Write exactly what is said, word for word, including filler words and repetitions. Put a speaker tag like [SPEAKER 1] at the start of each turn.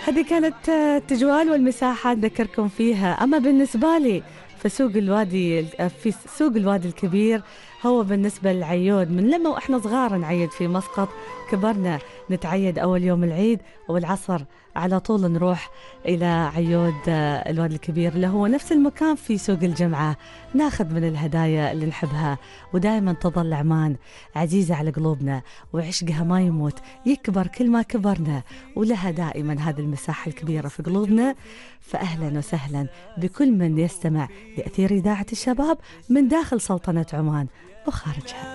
[SPEAKER 1] هذه كانت تجوال والمساحات ذكركم فيها. أما بالنسبة لي فسوق الوادي، في سوق الوادي الكبير هو بالنسبة للعيود، من لما وإحنا صغار نعيد في مسقط، كبرنا نتعيد أول يوم العيد والعصر على طول نروح إلى عيود الوادي الكبير اللي هو نفس المكان في سوق الجمعة، ناخذ من الهدايا اللي نحبها، ودائما تظل عمان عزيزة على قلوبنا وعشقها ما يموت، يكبر كل ما كبرنا، ولها دائما هذه المساحة الكبيرة في قلوبنا. فأهلا وسهلا بكل من يستمع لأثير إذاعة الشباب من داخل سلطنة عمان وخارجها.